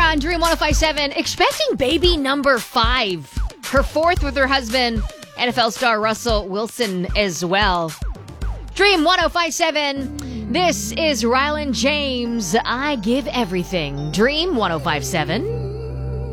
on Dream 105.7, expecting baby number 5. Her 4th with her husband, NFL star Russell Wilson as well. Dream 105.7, this is Rylan James. I give everything. Dream 105.7.